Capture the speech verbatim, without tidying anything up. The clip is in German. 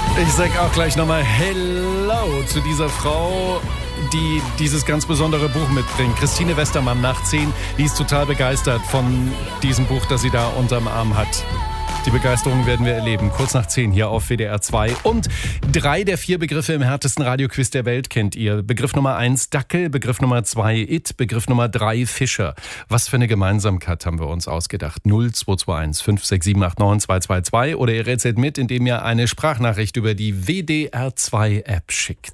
Ich sag auch gleich nochmal Hello zu dieser Frau, die dieses ganz besondere Buch mitbringt. Christine Westermann nach zehn, die ist total begeistert von diesem Buch, das sie da unterm Arm hat. Die Begeisterung werden wir erleben. Kurz nach zehn hier auf W D R zwei. Und drei der vier Begriffe im härtesten Radioquiz der Welt kennt ihr. Begriff Nummer eins Dackel, Begriff Nummer zwei It, Begriff Nummer drei Fischer. Was für eine Gemeinsamkeit haben wir uns ausgedacht? null zwei zwei eins fünf sechs sieben acht neun zwei zwei zwei oder ihr rätselt mit, indem ihr eine Sprachnachricht über die W D R zwei App schickt.